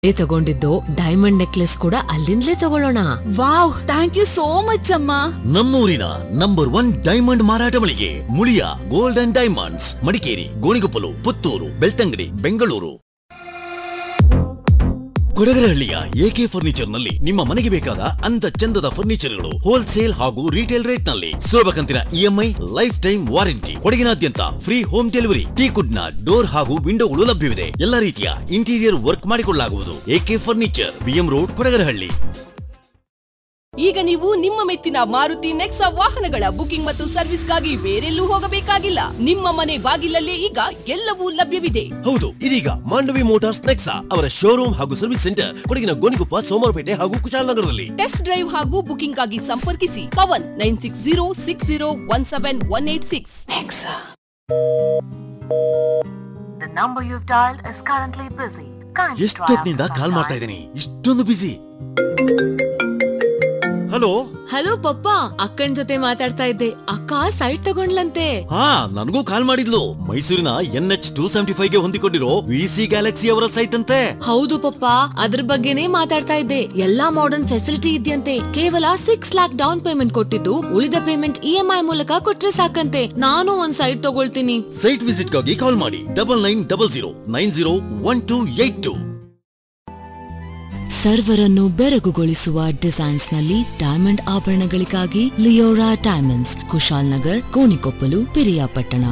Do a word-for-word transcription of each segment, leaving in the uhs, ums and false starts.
ತಗೊಂಡಿದ್ದು diamond necklace ಕೂಡ ಅಲ್ಲಿಂದಲೇ ತಗೊಳ್ಳೋಣ. Wow, thank you so much ಅಮ್ಮ. ನಮ್ಮೂರಿನ ನಂಬರ್ ಒನ್ ಡೈಮಂಡ್ ಮಾರಾಟ ಮಳಿಗೆ Muliya gold and diamonds, Madikeri, Gonikoppal, Puttur, Belthangady, Bengaluru. ಕೊಡಗರಹಳ್ಳಿಯ A K furniture ನಲ್ಲಿ ನಿಮ್ಮ ಮನೆಗೆ ಬೇಕಾದ ಅಂದ ಚಂದದ ಫರ್ನಿಚರ್ಗಳು ಹೋಲ್ಸೇಲ್ ಹಾಗೂ ರಿಟೇಲ್ ರೇಟ್ ನಲ್ಲಿ ಸುಲಭ ಕಂತಿನ EMI, life time warranty, ಕೊಡಗಿನಾದ್ಯಂತ free home delivery, ಟೀಕುಡ್ ನ ಡೋರ್ ಹಾಗೂ ವಿಂಡೋಗಳು ಲಭ್ಯವಿದೆ. ಎಲ್ಲ ರೀತಿಯ ಇಂಟೀರಿಯರ್ ವರ್ಕ್ ಮಾಡಿಕೊಳ್ಳಲಾಗುವುದು. A K furniture, BM road, Kodagarahalli. ಈಗ ನೀವು ನಿಮ್ಮ ಮೆಚ್ಚಿನ ಮಾರುತಿ ನೆಕ್ಸಾ ವಾಹನಗಳ ಬುಕಿಂಗ್ ಮತ್ತು ಸರ್ವಿಸ್ಗಾಗಿ ಬೇರೆಲ್ಲೂ ಹೋಗಬೇಕಾಗಿಲ್ಲ. ನಿಮ್ಮ ಮನೆ ಬಾಗಿಲಲ್ಲೇ ಈಗ ಎಲ್ಲವೂ ಲಭ್ಯವಿದೆ. ಹೌದು, ಇದೀಗ ಮಾಂಡವಿ ಮೋಟಾರ್ಸ್ ನೆಕ್ಸಾ ಅವರ ಶೋರೂಮ್ ಹಾಗೂ ಸರ್ವಿಸ್ ಸೆಂಟರ್ ಕೊಡಗಿನ ಗೋಣಿಕೊಪ್ಪ, ಸೋಮವಾರಪೇಟೆ ಹಾಗೂ ಕುಶಾಲನಗರದಲ್ಲಿ. ಟೆಸ್ಟ್ ಡ್ರೈವ್ ಹಾಗೂ ಬುಕಿಂಗ್ ಆಗಿ ಸಂಪರ್ಕಿಸಿ Pavan nine six zero six zero one seven one eight six. Nexa. The number you've dialed is currently busy. ಎಷ್ಟೊತ್ತಿನಿಂದ ಕಾಲ್ ಮಾಡ್ತಾ ಇದ್ದೀನಿ, ಇಷ್ಟೊಂದು ಬಿಸಿ. ಹಲೋ ಹಲೋ ಪಪ್ಪ, ಅಕ್ಕನ್ ಜೊತೆ ಮಾತಾಡ್ತಾ ಇದ್ದೆ. ಅಕ್ಕ ಸೈಟ್ ತಗೊಂಡ್ಲಂತೆ. ಹಾ, ನನಗೂ ಕಾಲ್ ಮಾಡಿದ್ಲು. ಮೈಸೂರಿನ N H two seventy five ಗೆ ಹೊಂದಿಕೊಂಡಿರೋ ವಿಸಿ ಗ್ಯಾಲಕ್ಸಿ ಅವರ ಸೈಟ್ ಅಂತೆ. ಹೌದು ಪಪ್ಪ, ಅದ್ರ ಬಗ್ಗೆನೇ ಮಾತಾಡ್ತಾ ಇದ್ದೆ. ಎಲ್ಲಾ ಮಾಡರ್ನ್ ಫೆಸಿಲಿಟಿ ಇದೆಯಂತೆ. ಕೇವಲ ಸಿಕ್ಸ್ ಲ್ಯಾಕ್ ಡೌನ್ ಪೇಮೆಂಟ್ ಕೊಟ್ಟಿದ್ದು ಉಳಿದ ಪೇಮೆಂಟ್ ಇಎಂಐ ಮೂಲಕ ಕೊಟ್ರೆ ಸಾಕಂತೆ. ನಾನು ಒಂದ್ ಸೈಟ್ ತಗೊಳ್ತೀನಿ. ಸೈಟ್ ವಿಸಿಟ್ ಗಾಗಿ ಕಾಲ್ ಮಾಡಿ double nine double zero nine zero one two eight two. ಸರ್ವರನ್ನು ಬೆರಗುಗೊಳಿಸುವ designs ನಲ್ಲಿ diamond ಆಭರಣಗಳಿಗಾಗಿ Leora diamonds, Kushalnagar, Gonikoppal, Piriyapatna.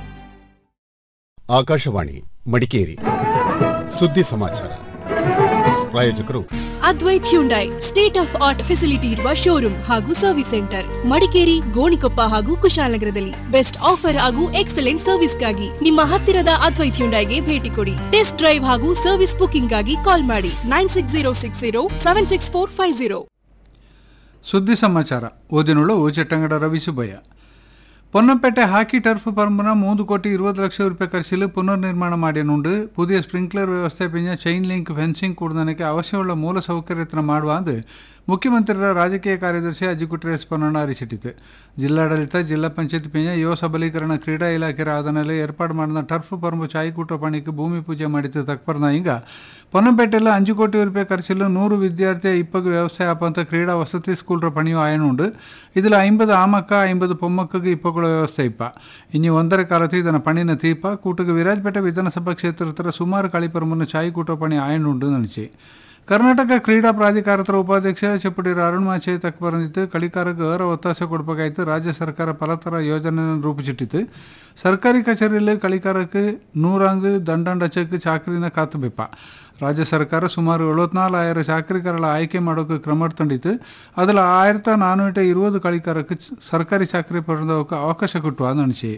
Akashvani Madikeri ಸುದ್ದಿ ಸಮಾಚಾರ. ಪ್ರಾಯೋಜಕರು Advait Hyundai, state of art facility ಇರುವ ಶೋರೂಮ್ ಹಾಗೂ ಸರ್ವಿಸ್ ಸೆಂಟರ್, ಮಡಿಕೇರಿ, ಗೋಣಿಕೊಪ್ಪ ಹಾಗೂ ಕುಶಾಲನಗರದಲ್ಲಿ. ಬೆಸ್ಟ್ ಆಫರ್ ಹಾಗೂ ಎಕ್ಸಲೆಂಟ್ ಸರ್ವಿಸ್ಗಾಗಿ ನಿಮ್ಮ ಹತ್ತಿರದ ಅದ್ವೈತ್ ಹ್ಯುಂಡೈಗೆ ಭೇಟಿ ಕೊಡಿ. ಟೆಸ್ಟ್ ಡ್ರೈವ್ ಹಾಗೂ ಸರ್ವಿಸ್ ಬುಕಿಂಗ್ ಗಾಗಿ ಕಾಲ್ ಮಾಡಿ nine six zero six zero seven six four five zero. ಸುದ್ದಿ ಸಮಾಚಾರ ಓದಿನುಳ್ಳು ಚಿಟ್ಟಂಗಡ ರವಿ ಸುಬ್ಬಯ್ಯ. പൊന്നപ്പേട്ടെ ഹാക്കി ടർഫ് പറമ്പിന മൂന്ന് കോടി ഇരുപത് ലക്ഷം റുപ്യ ಖರ್ಚಿൽ ಪುನರ್ ನಿರ್ಮಾಣ ಮಾಡಿನುಂಡು. പുതിയ ಸ್ಪ್ರಿಂಕ್ಲರ್ ವ್ಯವಸ್ಥೆ ಪಿಂಜ ಚೈನ್ ಲಿಂಕ್ ಫೆನ್ಸಿಂಗ್ ಕೂಡದನಕ್ಕೆ ಅವಶ್ಯವುಳ್ಳ ಮೂಲ ಸೌಕರ್ಯತನ ಮಾಡುವ ಅಂದು ಮುಖ್ಯಮಂತ್ರಿಗಳ ರಾಜಕೀಯ ಕಾರ್ಯದರ್ಶಿ ಅಜ್ಜಿಕುಟ್ರೆ ಸ್ಪನ್ನಣ್ಣ ಅರಿಸಿಟ್ಟಿತು. ಜಿಲ್ಲಾಡಳಿತ, ಜಿಲ್ಲಾ ಪಂಚಾಯತ್ ಪಿಂಜ ಯುವ ಸಬಲೀಕರಣ ಕ್ರೀಡಾ ಇಲಾಖೆ ಆದನಲ್ಲಿ ಏರ್ಪಾಡು ಮಾಡಿದ ಟರ್ಫ್ ಪರಂಬು ಚಾಯಿಕೂಟ ಪಣಿಗೆ ಭೂಮಿ ಪೂಜೆ ಮಾಡಿದ್ದು ತಕ್ಪರ್ನ ಹಿಂಗ ಪೊನ್ನಪೇಟೆಲ್ಲ ಅಂಜು ಕೋಟಿ ರೂಪಾಯಿ ಖರ್ಚಿಲು ನೂರು ವಿದ್ಯಾರ್ಥಿ ಇಪ್ಪಗೆ ವ್ಯವಸ್ಥೆ ಆಪಂತ ಕ್ರೀಡಾ ವಸತಿ ಸ್ಕೂಲ್ರ ಪಣಿಯು ಆಯನುಂಡು. ಇದಿல் ஐம்பது ஆமக்கா ஐம்பது பொம்மக்கு இப்போக்குள்ள ವ್ಯವಸ್ಥೆ ಇಪ್ಪ. ಇನ್ನು ಒಂದರ ಕಾಲತಿ ಇದನ್ನ ಪಣಿನ ತೀಪ ಕೂಟಕ್ಕೆ ವಿರಾಜಪೇಟೆ ವಿಧಾನಸಭಾ ಕ್ಷೇತ್ರದ ಸುಮಾರು ಕಳಿಪರಮನ್ನು ಚಾಯಿಕೂಟ ಪಣಿ ಆಯನುಂಡು ನನಿಸಿ. ಕರ್ನಾಟಕ ಕ್ರೀಡಾ ಪ್ರಾಧಿಕಾರದ ಉಪಾಧ್ಯಕ್ಷ ಚೆಪ್ಪಡಿ ಅರುಣ್ ಮಾಚೆ ತಕ್ಕ ಬಂದಿತ್ತು. ಕಳಿಕಾರಕ್ಕೆ ಅವರ ಒತ್ತಾಸೆ ಕೊಡಬೇಕಾಯಿತು. ರಾಜ್ಯ ಸರ್ಕಾರ ಫಲತರ ಯೋಜನೆ ರೂಪಿಸಿಟ್ಟಿತ್ತು. ಸರ್ಕಾರಿ ಕಚೇರಿಯಲ್ಲಿ ಕಳಿಕಾರಕ್ಕೆ ನೂರಾಂಗ್ ದಂಡಂಡಚಕ್ಕೆ ಚಾಕರಿನ ಕಾತು ಬೆಪ್ಪ. ರಾಜ್ಯ ಸರ್ಕಾರ ಸುಮಾರು ಎಳುವತ್ನಾಲ್ಕು ಆಯಿರ ಚಾಕರಿಕರಳ ಆಯ್ಕೆ ಮಾಡೋಕೆ ಕ್ರಮ ತಂಡಿತ್ತು. அதில் ஆயிரத்தி நானூற்றி இருபது ಕಳಿಕಾರಕ್ಕೆ ಸರ್ಕಾರಿ ಚಾಕರಿ ಪಡೆದೋಕೆ ಅವಕಾಶ ಕೊಟ್ಟು ಅನಿಸಿ.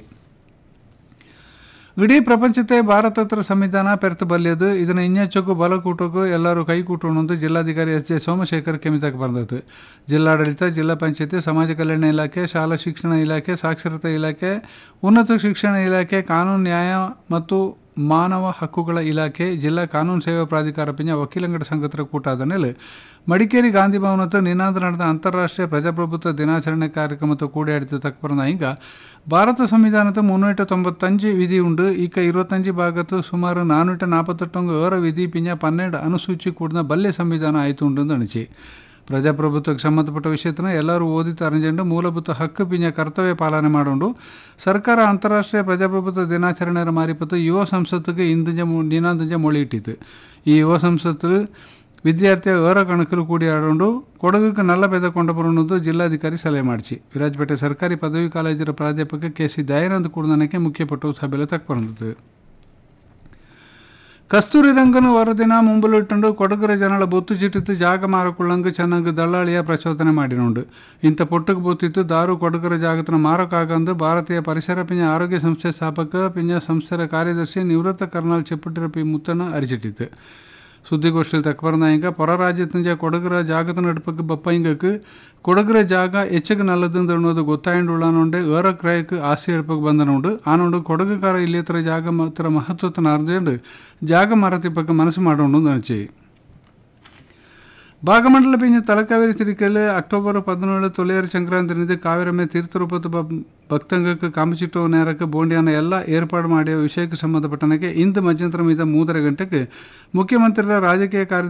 ಇಡೀ ಪ್ರಪಂಚತೆ ಭಾರತ ಹತ್ರ ಸಂವಿಧಾನ ಪೆರ್ತು ಬಲ್ಯದು. ಇದನ್ನು ಇನ್ನೆಚ್ಚಕ್ಕೂ ಬಲ ಕೂಟಕ್ಕೂ ಎಲ್ಲರೂ ಕೈ ಕೂಟೋಣ ಅಂತ ಜಿಲ್ಲಾಧಿಕಾರಿ ಎಸ್ ಜೆ ಸೋಮಶೇಖರ್ ಕೆಮಿತಕ್ಕೆ ಬಂದದ್ದು. ಜಿಲ್ಲಾಡಳಿತ, ಜಿಲ್ಲಾ ಪಂಚಾಯತಿ, ಸಮಾಜ ಕಲ್ಯಾಣ ಇಲಾಖೆ, ಶಾಲಾ ಶಿಕ್ಷಣ ಇಲಾಖೆ, ಸಾಕ್ಷರತಾ ಇಲಾಖೆ, ಉನ್ನತ ಶಿಕ್ಷಣ ಇಲಾಖೆ, ಕಾನೂನು ನ್ಯಾಯ ಮತ್ತು ಮಾನವ ಹಕ್ಕುಗಳ ಇಲಾಖೆ, ಜಿಲ್ಲಾ ಕಾನೂನು ಸೇವಾ ಪ್ರಾಧಿಕಾರ ಪಿಂಜ ವಕೀಲಂಗಡ ಸಂಘತರ ಕೂಟ ಆದ ಮೇಲೆ ಮಡಿಕೇರಿ ಗಾಂಧಿ ಭವನದ ನಿನಾದ ನಡೆದ ಅಂತಾರಾಷ್ಟ್ರೀಯ ಪ್ರಜಾಪ್ರಭುತ್ವ ದಿನಾಚರಣೆ ಕಾರ್ಯಕ್ರಮದ ಕೂಡಿಯಾಡಿದ ತಕ್ಪರನ ಹಿಂಗ ಭಾರತ ಸಂವಿಧಾನದ ಮುನ್ನೂಟ ತೊಂಬತ್ತಂಜು ವಿಧಿ ಉಂಡು. ಈಕ ഇരുപത്തഞ്ച് ಭಾಗತ್ತು ಸುಮಾರು ನಾನೂಟ ನಾಲ್ಪತ್ತೆಟ್ಟೊಂದು ಏರ ವಿಧಿ ಪಿಂಜ ಪನ್ನೆರಡು ಅನುಸೂಚಿ ಕೂಡಿದ ಬಲ್ಲೆ ಸಂವಿಧಾನ ಆಯಿತು ಉಂಡು ಅನಿಸಿ. ಪ್ರಜಾಪ್ರಭುತ್ವಕ್ಕೆ ಸಂಬಂಧಪಟ್ಟ ವಿಷಯತನ ಎಲ್ಲರೂ ಓದಿತು ಅರಿஞ்சಂಡು ಮೂಲಭೂತ ಹಕ್ಕು ಪಿಂಜ ಕರ್ತವ್ಯ ಪಾಲನೆ ಮಾಡೋಂಡು ಸರ್ಕಾರ ಅಂತಾರಾಷ್ಟ್ರೀಯ ಪ್ರಜಾಪ್ರಭುತ್ವ ದಿನಾಚರಣೆಯ ಮಾರಿಪತ್ತು ಯುವ ಸಂಸತ್ತಿಗೆ ಇಂದಂಜ ನಿನಾದಂಜ ಮೊಳಿ ಇಟ್ಟಿತ್ತು. ಈ ಯುವ ಸಂಸತ್ತು ವಿದ್ಯಾರ್ಥಿಯ ಏರ ಕಣಕಲು ಕೂಡಿ ಆಡೋಂಡು ಕೊಡಗಕ್ಕೆ ನಲ್ಲ ಬೆದ ಕೊಂಡಬರೋದು ಜಿಲ್ಲಾಧಿಕಾರಿ ಸಲಹೆ ಮಾಡಿಸಿ. ವಿರಾಜಪೇಟೆ ಸರ್ಕಾರಿ ಪದವಿ ಕಾಲೇಜರ ಪ್ರಾಧ್ಯಾಪಕ ಕೆ ಸಿ ದಯಾನಂದ ಕೂಡದನಕ್ಕೆ ಮುಖ್ಯಪಟ್ಟು ಸಭೆಯಲ್ಲಿ ತಕ್ಕ ಬಂದದ್ದು. ಕಸ್ತೂರಿ ರಂಗನ ವರದಿನ ಮುಂಬಲಿಟ್ಟುಂಡು ಕೊಡಗರ ಜನಳ ಬೊತ್ತು ಚಿಟ್ಟಿತ್ತು ಜಾಗ ಮಾರಕೊಳ್ಳಂಗೆ ಚೆನ್ನಾಗಿ ದಳ್ಳಾಳಿಯ ಪ್ರಚೋದನೆ ಮಾಡಿನುಂಡು. ಇಂಥ ಪೊಟ್ಟಕ್ಕೆ ಬೊತ್ತಿತ್ತು ದಾರು ಕೊಡಗರ ಜಾಗತನ ಮಾರಕಾಗಂದು ಭಾರತೀಯ ಪರಿಸರ ಪಿಂಜ ಆರೋಗ್ಯ ಸಂಸ್ಥೆ ಸ್ಥಾಪಕ ಪಿಂಜ ಸಂಸ್ಥೆಯ ಕಾರ್ಯದರ್ಶಿ ನಿವೃತ್ತ ಕರ್ನಲ್ ಚೆಪ್ಪುಟ್ಟಿರ ಪಿ ಮುತ್ತನ ಅರಿಚಿಟ್ಟಿತ್ತು. ಸುದ್ದಿಗೋಷ್ಠಿಯಲ್ಲಿ ತಕ್ಕಬರ್ನ ಹಿಂಗ ಪೊರ ರಾಜ್ಯತಂಜ ಕೊಡಗರ ಜಾಗದ ನಡುಪಕ್ಕೆ ಬಪ್ಪ ಹಿಂಗಕ್ಕೆ ಕೊಡಗರ ಜಾಗ ಹೆಚ್ಚಗೆ ನಲ್ಲದಂದು ಅನ್ನೋದು ಗೊತ್ತಾಯಿಂಡುಳ್ಳಾನುಂಡೆ ಏರ ಕ್ರಯಕ್ಕೆ ಆಸ್ತಿ ಎಡಪಕ್ಕೆ ಬಂದನುಂಡು. ಆನೋಡು ಕೊಡಗುಕಾರ ಇಲ್ಲಿಯತ್ರ ಜಾಗ ಮಾತ್ರ ಮಹತ್ವತನ ಅರ್ಜೆಂಡು ಜಾಗ ಮಾರತಿಪ್ಪಕ್ಕೆ ಮನಸ್ಸು ಮಾಡೋಣ ನಚಿ. ಭಾಗಮಂಡಲ ಪಿಂಜ ತಲಕಾವೇರಿ ತಿರುಕಲ್ಲಿ ಅಕ್ಟೋಬರ್ ಪದಿನೇಳು ತೊಲೆಯರ ಸಂಕ್ರಾಂತಿನಿಂದ ಕಾವೇರಮ್ಮೆ ತೀರ್ಥರೂಪದ ಭಕ್ತಂಗಕ್ಕೆ ಕಾಮಚಿಟ್ಟೋ ನೇರಕ್ಕೆ ಬೋಂಡಿಯಾನ ಎಲ್ಲ ಏರ್ಪಾಡು ಮಾಡಿದ ವಿಷಯಕ್ಕೆ ಸಂಬಂಧಪಟ್ಟನಕ್ಕೆ ಇಂದು ಮಧ್ಯಂತರ ಮಿದ ಮೂರರ ಗಂಟೆಗೆ ಮುಖ್ಯಮಂತ್ರಿಗಳ ರಾಜಕೀಯ ಕಾರ್ಯ